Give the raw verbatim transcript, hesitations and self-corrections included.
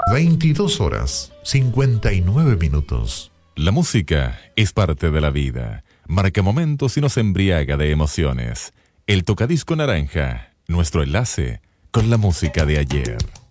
veintidós horas, cincuenta y nueve minutos. La música es parte de la vida. Marca momentos y nos embriaga de emociones. El Tocadisco Naranja, nuestro enlace con la música de ayer.